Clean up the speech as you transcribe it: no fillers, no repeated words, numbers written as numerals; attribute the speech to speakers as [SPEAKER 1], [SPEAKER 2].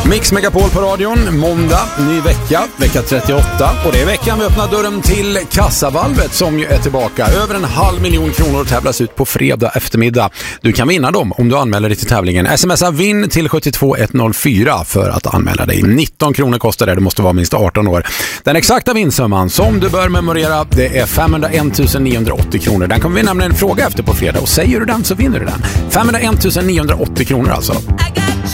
[SPEAKER 1] Mix Megapol på radion, måndag, ny vecka, vecka 38. Och det är veckan vi öppnar dörren till kassavalvet som ju är tillbaka. Över 500 000 kronor tävlas ut på fredag eftermiddag. Du kan vinna dem om du anmäler dig till tävlingen. Smsa vinn till 72104 för att anmäla dig. 19 kronor kostar det, du måste vara minst 18 år. Den exakta vinstsumman som du bör memorera, det är 501 980 kronor. Den kommer vi nämligen en fråga efter på fredag och säger du den så vinner du den. 501 980 kronor alltså.